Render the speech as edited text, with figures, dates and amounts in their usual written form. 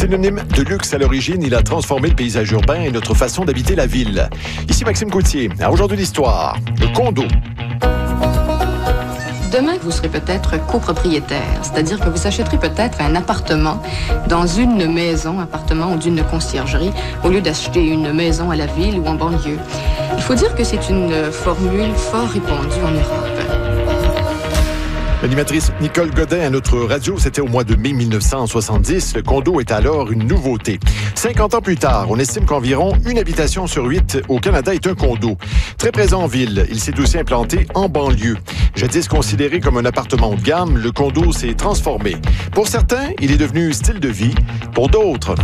Synonyme de luxe à l'origine, il a transformé le paysage urbain et notre façon d'habiter la ville. Ici Maxime Gauthier. À aujourd'hui l'histoire, le condo. Demain, vous serez peut-être copropriétaire, c'est-à-dire que vous achèterez peut-être un appartement dans une maison, appartement ou d'une conciergerie, au lieu d'acheter une maison à la ville ou en banlieue. Il faut dire que c'est une formule fort répandue en Europe. L'animatrice Nicole Godin à notre radio, c'était au mois de mai 1970. Le condo est alors une nouveauté. 50 ans plus tard, on estime qu'environ une habitation sur 8 au Canada est un condo. Très présent en ville, il s'est aussi implanté en banlieue. Jadis considéré comme un appartement de gamme, le condo s'est transformé. Pour certains, il est devenu style de vie. Pour d'autres,